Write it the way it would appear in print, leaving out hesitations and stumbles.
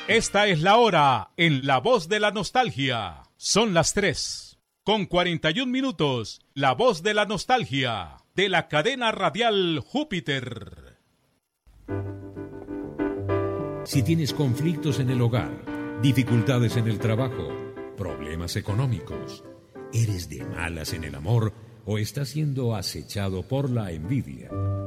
Esta es la hora en La Voz de la Nostalgia. Son las 3:41. La Voz de la Nostalgia, de la cadena radial Júpiter. Si tienes conflictos en el hogar, dificultades en el trabajo, problemas económicos, eres de malas en el amor o estás siendo acechado por la envidia,